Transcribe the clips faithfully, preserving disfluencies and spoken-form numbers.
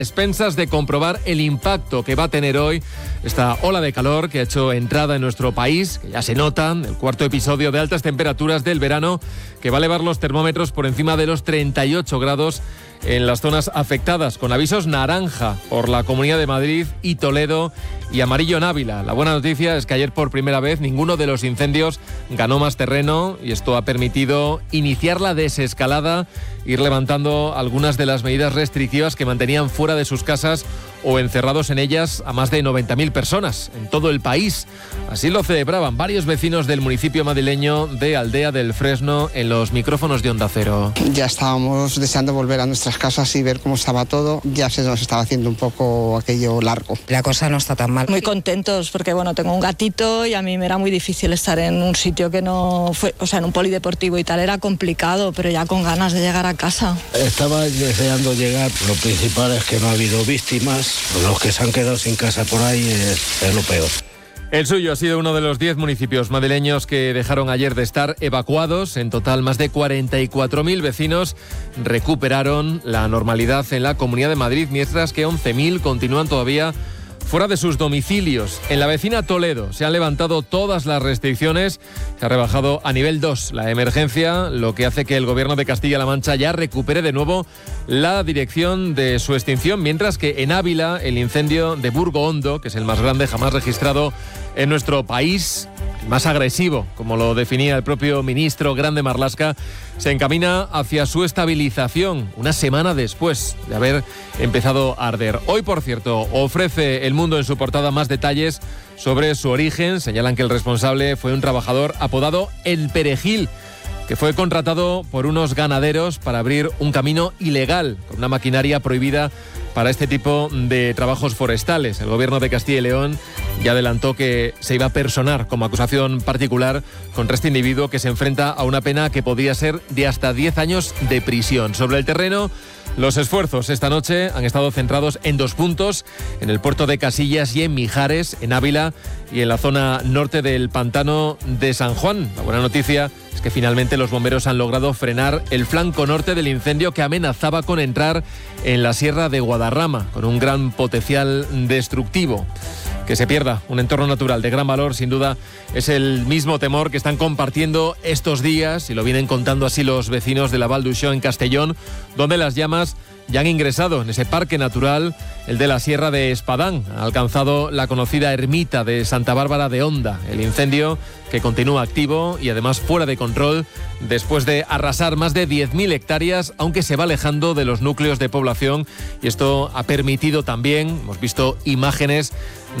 expensas de comprobar el impacto que va a tener hoy esta ola de calor que ha hecho entrada en nuestro país, que ya se nota, el cuarto episodio de altas temperaturas del verano, que va a elevar los termómetros por encima de los treinta y ocho grados en las zonas afectadas, con avisos naranja por la Comunidad de Madrid y Toledo y amarillo en Ávila. La buena noticia es que ayer por primera vez ninguno de los incendios ganó más terreno y esto ha permitido iniciar la desescalada, ir levantando algunas de las medidas restrictivas que mantenían fuera de sus casas o encerrados en ellas a más de noventa mil personas en todo el país. Así lo celebraban varios vecinos del municipio madrileño de Aldea del Fresno en los micrófonos de Onda Cero. Ya estábamos deseando volver a nuestras casas y ver cómo estaba todo. Ya se nos estaba haciendo un poco aquello largo. La cosa no está tan mal. Muy contentos porque bueno, tengo un gatito y a mí me era muy difícil estar en un sitio que no fue, o sea, en un polideportivo y tal, era complicado, pero ya con ganas de llegar a casa. Estaba deseando llegar. Lo principal es que no ha habido víctimas. Los que se han quedado sin casa por ahí es, es lo peor. El suyo ha sido uno de los diez municipios madrileños que dejaron ayer de estar evacuados. En total, más de cuarenta y cuatro mil vecinos recuperaron la normalidad en la Comunidad de Madrid, mientras que once mil continúan todavía fuera de sus domicilios. En la vecina Toledo se han levantado todas las restricciones, se ha rebajado a nivel dos la emergencia, lo que hace que el gobierno de Castilla-La Mancha ya recupere de nuevo la dirección de su extinción, mientras que en Ávila el incendio de Burgo Hondo, que es el más grande jamás registrado en nuestro país, más agresivo, como lo definía el propio ministro Grande Marlaska, se encamina hacia su estabilización una semana después de haber empezado a arder. Hoy, por cierto, ofrece El Mundo en su portada más detalles sobre su origen. Señalan que el responsable fue un trabajador apodado El Perejil, que fue contratado por unos ganaderos para abrir un camino ilegal con una maquinaria prohibida para este tipo de trabajos forestales. El gobierno de Castilla y León ya adelantó que se iba a personar como acusación particular contra este individuo, que se enfrenta a una pena que podría ser de hasta diez años de prisión. Sobre el terreno, los esfuerzos esta noche han estado centrados en dos puntos, en el puerto de Casillas y en Mijares, en Ávila y en la zona norte del pantano de San Juan. La buena noticia es que finalmente los bomberos han logrado frenar el flanco norte del incendio que amenazaba con entrar en la Sierra de Guadarrama, con un gran potencial destructivo. Que se pierda un entorno natural de gran valor, sin duda, es el mismo temor que están compartiendo estos días, y lo vienen contando así los vecinos de la Val d'Uixó en Castellón, donde las llamas ya han ingresado en ese parque natural, el de la Sierra de Espadán. Ha alcanzado la conocida ermita de Santa Bárbara de Onda. El incendio, que continúa activo y además fuera de control, después de arrasar más de diez mil hectáreas, aunque se va alejando de los núcleos de población, y esto ha permitido también, hemos visto imágenes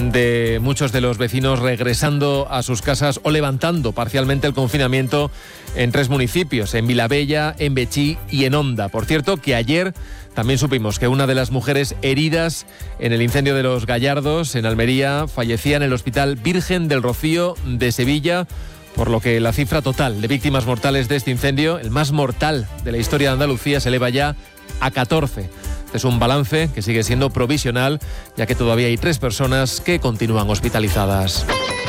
de muchos de los vecinos regresando a sus casas o levantando parcialmente el confinamiento en tres municipios, en Vilabella, en Betxí y en Onda. Por cierto, que ayer también supimos que una de las mujeres heridas en el incendio de Los Gallardos, en Almería, fallecía en el Hospital Virgen del Rocío de Sevilla, por lo que la cifra total de víctimas mortales de este incendio, el más mortal de la historia de Andalucía, se eleva ya a catorce. Este es un balance que sigue siendo provisional, ya que todavía hay tres personas que continúan hospitalizadas.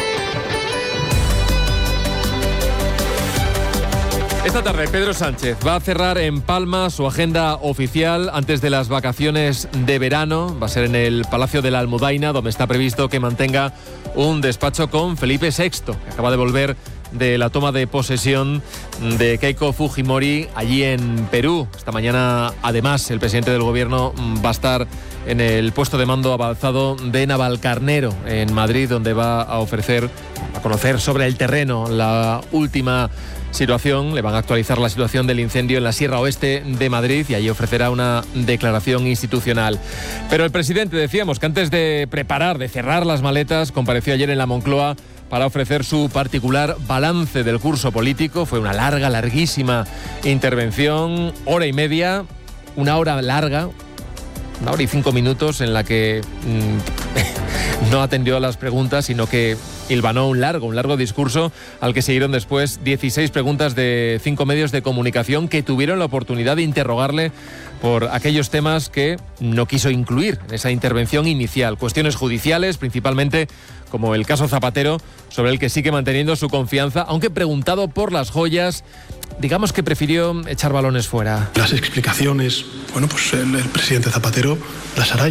Esta tarde Pedro Sánchez va a cerrar en Palma su agenda oficial antes de las vacaciones de verano. Va a ser en el Palacio de la Almudaina, donde está previsto que mantenga un despacho con Felipe sexto, que acaba de volver de la toma de posesión de Keiko Fujimori allí en Perú. Esta mañana, además, el presidente del gobierno va a estar en el puesto de mando avanzado de Navalcarnero, en Madrid, donde va a ofrecer, a conocer sobre el terreno la última situación. Le van a actualizar la situación del incendio en la Sierra Oeste de Madrid y allí ofrecerá una declaración institucional. Pero el presidente, decíamos que antes de preparar, de cerrar las maletas, compareció ayer en la Moncloa para ofrecer su particular balance del curso político. Fue una larga, larguísima intervención, hora y media, una hora larga, una hora y cinco minutos, en la que mmm, no atendió a las preguntas, sino que hilvanó un largo, un largo discurso al que siguieron después dieciséis preguntas de cinco medios de comunicación que tuvieron la oportunidad de interrogarle por aquellos temas que no quiso incluir en esa intervención inicial. Cuestiones judiciales, principalmente, como el caso Zapatero, sobre el que sigue manteniendo su confianza, aunque preguntado por las joyas, digamos que prefirió echar balones fuera. Las explicaciones, bueno, pues el, el presidente Zapatero las hará.